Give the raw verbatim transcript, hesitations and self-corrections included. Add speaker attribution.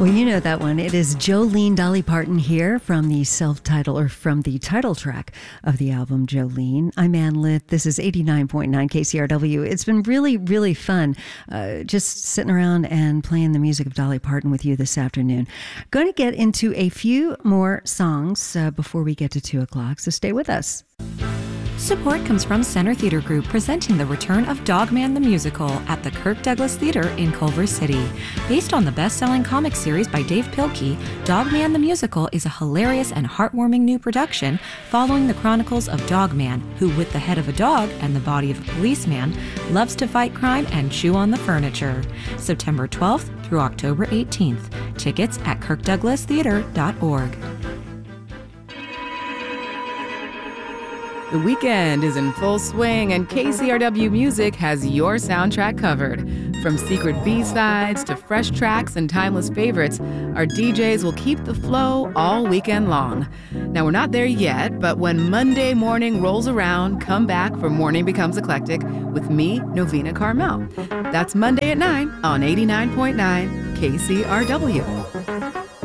Speaker 1: Well, you know that one. It is Jolene Dolly Parton here from the self-title or from the title track of the album Jolene. I'm Ann Litt. This is eighty-nine point nine K C R W. It's been really, really fun uh, just sitting around and playing the music of Dolly Parton with you this afternoon. Going to get into a few more songs uh, before we get to two o'clock, so stay with us.
Speaker 2: Support comes from Center Theater Group presenting the return of Dogman the Musical at the Kirk Douglas Theater in Culver City. Based on the best-selling comic series by Dave Pilkey, Dogman the Musical is a hilarious and heartwarming new production following the chronicles of Dogman, who, with the head of a dog and the body of a policeman, loves to fight crime and chew on the furniture. September twelfth through October eighteenth. Tickets at kirk douglas theater dot org.
Speaker 3: The weekend is in full swing, and K C R W Music has your soundtrack covered. From secret B-sides to fresh tracks and timeless favorites, our D Js will keep the flow all weekend long. Now, we're not there yet, but when Monday morning rolls around, come back for Morning Becomes Eclectic with me, Novena Carmel. That's Monday at nine on eighty-nine point nine K C R W.